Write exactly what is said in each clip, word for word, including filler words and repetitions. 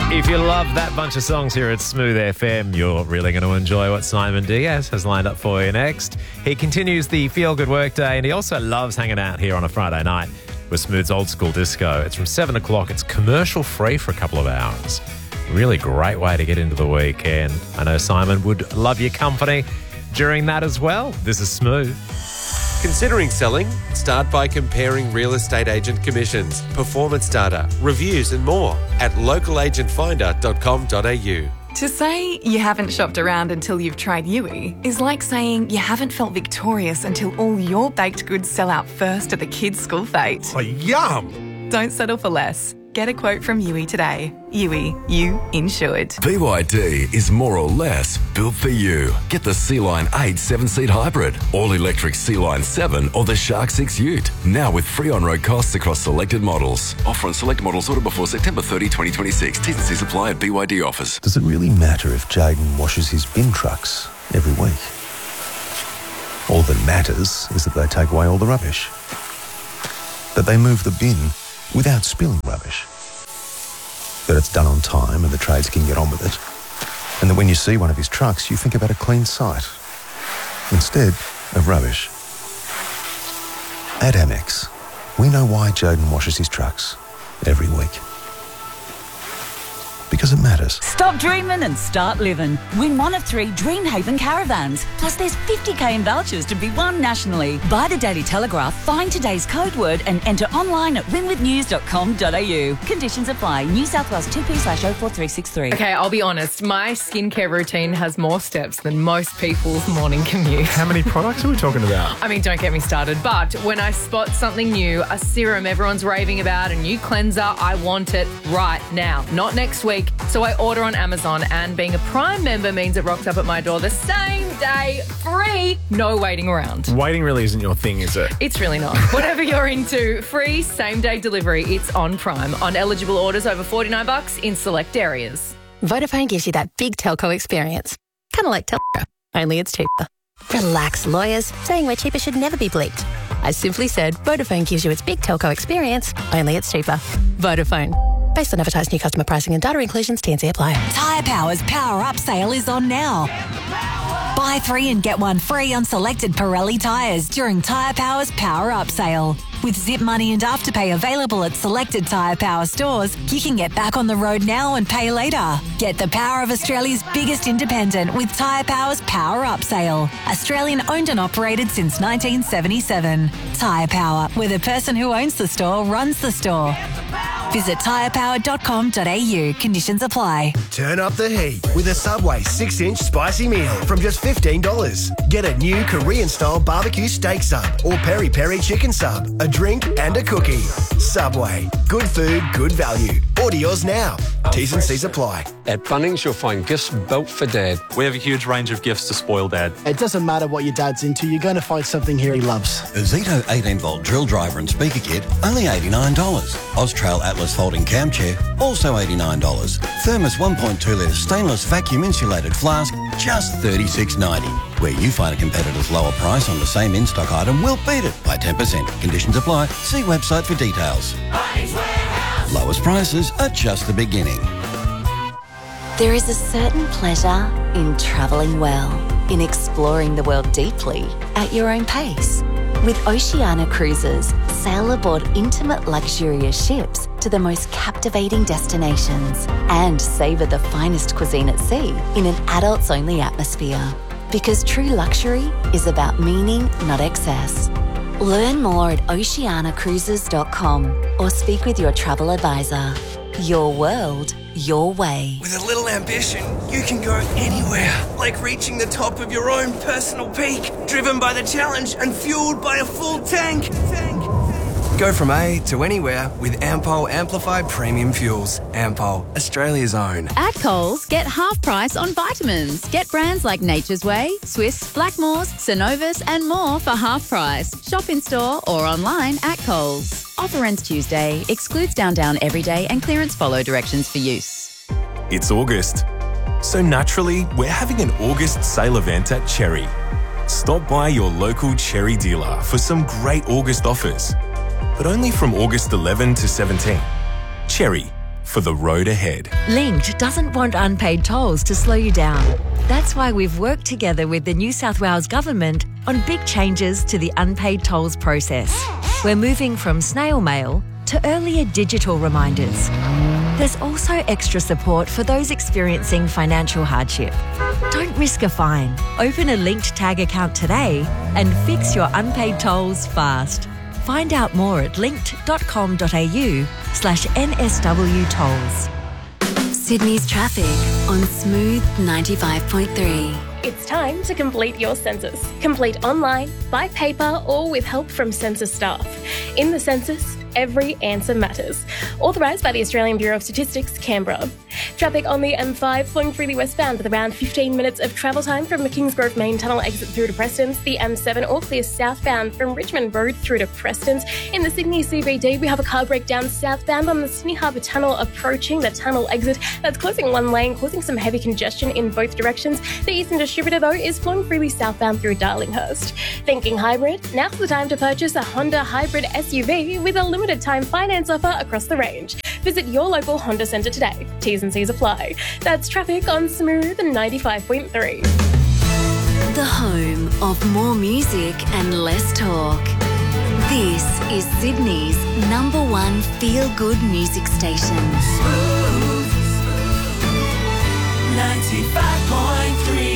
If you love that bunch of songs here at Smooth F M, you're really going to enjoy what Simon Diaz has lined up for you next. He continues the feel-good workday, and he also loves hanging out here on a Friday night with Smooth's Old School Disco. It's from seven o'clock. It's commercial-free for a couple of hours. Really great way to get into the weekend. I know Simon would love your company during that as well. This is Smooth. Considering selling? Start by comparing real estate agent commissions, performance data, reviews and more at local agent finder dot com dot a u. To say you haven't shopped around until you've tried Yui is like saying you haven't felt victorious until all your baked goods sell out first at the kids' school fete. Oh, yum! Don't settle for less. Get a quote from Yui today. Yui, you insured. B Y D is more or less built for you. Get the C-Line eight seven-seat hybrid, all-electric C-Line seven or the Shark six Ute. Now with free on-road costs across selected models. Offer on select models ordered before September thirtieth, twenty twenty-six. T's and C's apply at B Y D offers. Does it really matter if Jayden washes his bin trucks every week? All that matters is that they take away all the rubbish. That they move the bin without spilling rubbish. That it's done on time and the trades can get on with it. And that when you see one of his trucks, you think about a clean site instead of rubbish. At Amex, we know why Jayden washes his trucks every week. Because it matters. Stop dreaming and start living. Win one of three Dreamhaven caravans. Plus there's fifty k in vouchers to be won nationally. Buy the Daily Telegraph, find today's code word and enter online at win with news dot com dot a u. Conditions apply. New South Wales two P slash oh four three six three. Okay, I'll be honest. My skincare routine has more steps than most people's morning commute. How many products are we talking about? I mean, don't get me started. But when I spot something new, a serum everyone's raving about, a new cleanser, I want it right now, not next week. So I order on Amazon, and being a Prime member means it rocks up at my door the same day, free, no waiting around. Waiting really isn't your thing, is it? It's really not. Whatever you're into, free same-day delivery, it's on Prime. On eligible orders over forty-nine bucks in select areas. Vodafone gives you that big telco experience. Kind of like telco, only it's cheaper. Relax, lawyers. Saying we're cheaper should never be bleeped. I simply said Vodafone gives you its big telco experience, only it's cheaper. Vodafone. Based on advertised new customer pricing and data inclusions, T and C apply. Tyre Power's Power Up sale is on now. Buy three and get one free on selected Pirelli tyres during Tyre Power's Power Up sale. With Zip Money and Afterpay available at selected Tyre Power stores, you can get back on the road now and pay later. Get the power of Australia's biggest independent with Tyre Power's Power Up sale. Australian owned and operated since nineteen seventy-seven. Tyre Power, where the person who owns the store runs the store. Visit tyre power dot com dot a u. Conditions apply. Turn up the heat with a Subway six inch spicy meal from just fifteen dollars. Get a new Korean-style barbecue steak sub or peri-peri chicken sub, a drink and a cookie. Subway. Good food, good value. Order yours now. T's and C's apply. At Bunnings, you'll find gifts built for Dad. We have a huge range of gifts to spoil Dad. It doesn't matter what your dad's into, you're going to find something here he loves. A Zito eighteen volt drill driver and speaker kit, only eighty-nine dollars. Austrail Atlas folding cam chair, also eighty-nine dollars. Thermos one point two litre stainless vacuum insulated flask, just thirty-six ninety. Where you find a competitor's lower price on the same in-stock item, we'll beat it by ten percent. Conditions apply. See website for details. Lowest prices are just the beginning. There is a certain pleasure in travelling well, in exploring the world deeply at your own pace. With Oceania Cruises, sail aboard intimate luxurious ships to the most captivating destinations and savour the finest cuisine at sea in an adults-only atmosphere. Because true luxury is about meaning, not excess. Learn more at oceania cruises dot com or speak with your travel advisor. Your world, your way. With a little ambition, you can go anywhere. Like reaching the top of your own personal peak, driven by the challenge and fueled by a full tank. tank. Go from A to anywhere with Ampol Amplified Premium Fuels. Ampol, Australia's own. At Coles, get half price on vitamins. Get brands like Nature's Way, Swiss, Blackmores, Synovus and more for half price. Shop in store or online at Coles. Offer ends Tuesday. Excludes Down Down Everyday and clearance follow directions for use. It's August. So naturally, we're having an August sale event at Cherry. Stop by your local Cherry dealer for some great August offers. But only from August eleventh to seventeenth. Cherry, for the road ahead. Linked doesn't want unpaid tolls to slow you down. That's why we've worked together with the New South Wales Government on big changes to the unpaid tolls process. We're moving from snail mail to earlier digital reminders. There's also extra support for those experiencing financial hardship. Don't risk a fine. Open a Linked Tag account today and fix your unpaid tolls fast. Find out more at linked.com.au slash NSW tolls. Sydney's traffic on Smooth ninety-five point three. It's time to complete your census. Complete online, by paper, or with help from census staff. In the census, every answer matters. Authorised by the Australian Bureau of Statistics, Canberra. Traffic on the M five flowing freely westbound with around fifteen minutes of travel time from the Kingsgrove Main Tunnel exit through to Prestons. The M seven all clear southbound from Richmond Road through to Prestons. In the Sydney C B D, we have a car breakdown southbound on the Sydney Harbour Tunnel approaching the tunnel exit. That's closing one lane, causing some heavy congestion in both directions. The Eastern Distributor, though, is flowing freely southbound through Darlinghurst. Thinking hybrid? Now's the time to purchase a Honda hybrid S U V with a limited time finance offer across the range. Visit your local Honda centre today. T's and C's apply. That's traffic on Smooth ninety-five point three. The home of more music and less talk. This is Sydney's number one feel-good music station. Smooth ninety-five point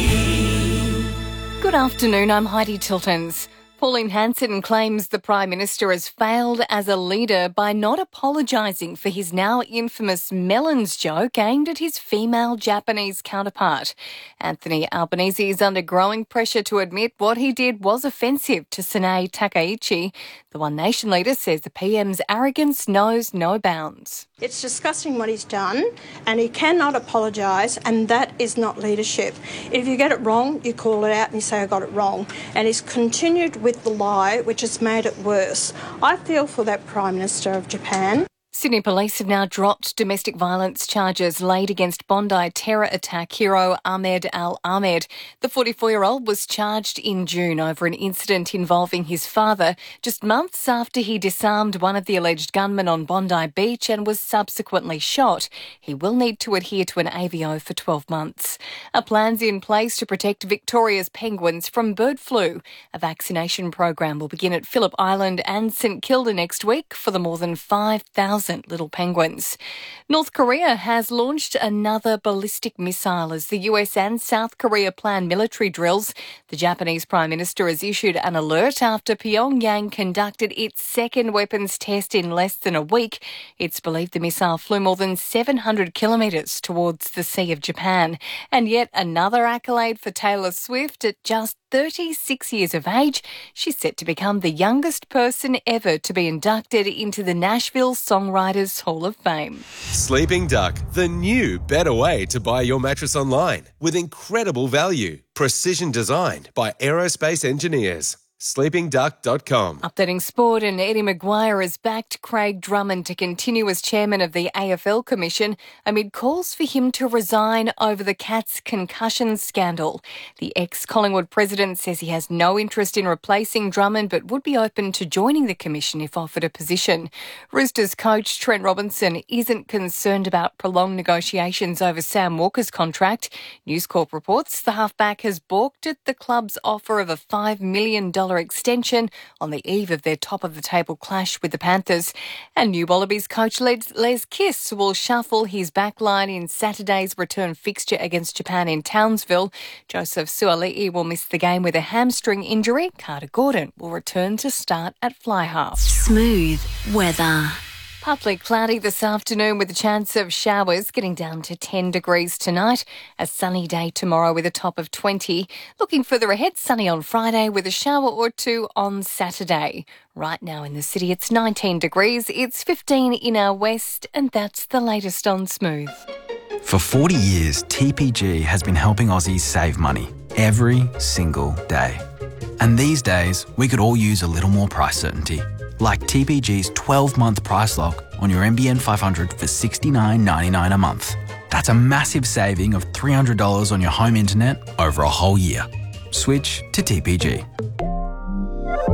three. Good afternoon, I'm Heidi Tiltons. Pauline Hanson claims the Prime Minister has failed as a leader by not apologising for his now infamous melons joke aimed at his female Japanese counterpart. Anthony Albanese is under growing pressure to admit what he did was offensive to Sanae Takaichi. The One Nation leader says the P M's arrogance knows no bounds. It's disgusting what he's done, and he cannot apologise, and that is not leadership. If you get it wrong, you call it out and you say, I got it wrong. And he's continued with the lie, which has made it worse. I feel for that Prime Minister of Japan. Sydney Police have now dropped domestic violence charges laid against Bondi terror attack hero Ahmed Al-Ahmed. The forty-four-year-old was charged in June over an incident involving his father, just months after he disarmed one of the alleged gunmen on Bondi Beach and was subsequently shot. He will need to adhere to an A V O for twelve months. A plan's in place to protect Victoria's penguins from bird flu. A vaccination program will begin at Phillip Island and St Kilda next week for the more than five thousand little penguins. North Korea has launched another ballistic missile as the U S and South Korea plan military drills. The Japanese Prime Minister has issued an alert after Pyongyang conducted its second weapons test in less than a week. It's believed the missile flew more than seven hundred kilometres towards the Sea of Japan. And yet another accolade for Taylor Swift at just thirty-six years of age. She's set to become the youngest person ever to be inducted into the Nashville Songwriters Hall of Fame. Sleeping Duck, the new, better way to buy your mattress online with incredible value. Precision designed by aerospace engineers. sleeping duck dot com. Updating sport, and Eddie Maguire has backed Craig Drummond to continue as chairman of the A F L Commission amid calls for him to resign over the Cats concussion scandal. The ex-Collingwood president says he has no interest in replacing Drummond but would be open to joining the commission if offered a position. Roosters coach Trent Robinson isn't concerned about prolonged negotiations over Sam Walker's contract. News Corp reports the halfback has balked at the club's offer of a five million dollars extension on the eve of their top-of-the-table clash with the Panthers. And New Wallabies coach Les, Les Kiss will shuffle his backline in Saturday's return fixture against Japan in Townsville. Joseph Suali'i will miss the game with a hamstring injury. Carter Gordon will return to start at fly half. Smooth weather. Partly cloudy this afternoon with a chance of showers, getting down to ten degrees tonight. A sunny day tomorrow with a top of twenty. Looking further ahead, sunny on Friday with a shower or two on Saturday. Right now in the city, it's nineteen degrees. It's fifteen in our west, and that's the latest on Smooth. For forty years, T P G has been helping Aussies save money every single day. And these days, we could all use a little more price certainty. Like T P G's twelve-month price lock on your N B N five hundred for sixty-nine ninety-nine a month. That's a massive saving of three hundred dollars on your home internet over a whole year. Switch to T P G.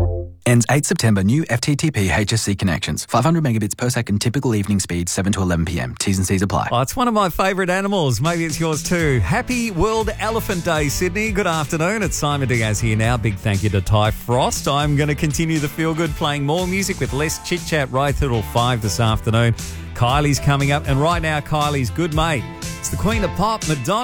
Ends eighth September. New F T T P H S C connections. five hundred megabits per second. Typical evening speed. seven to eleven p.m. T's and C's apply. Oh, it's one of my favourite animals. Maybe it's yours too. Happy World Elephant Day, Sydney. Good afternoon. It's Simon Diaz here now. Big thank you to Ty Frost. I'm going to continue the feel good, playing more music with less chit chat right till five this afternoon. Kylie's coming up, and right now Kylie's good mate. It's the Queen of Pop, Madonna.